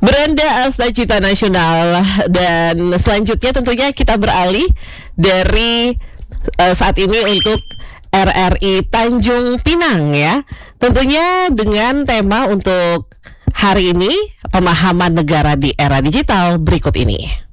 Beranda Cita Nasional. Dan selanjutnya tentunya kita beralih dari saat ini untuk RRI Tanjung Pinang ya. Tentunya dengan tema untuk hari ini, pemahaman negara di era digital berikut ini.